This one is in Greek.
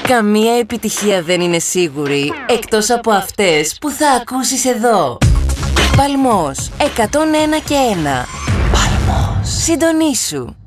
Καμία επιτυχία δεν είναι σίγουρη, εκτός από αυτές που θα ακούσεις εδώ. Παλμός, 101 και 1. Παλμός. Συντονίσου.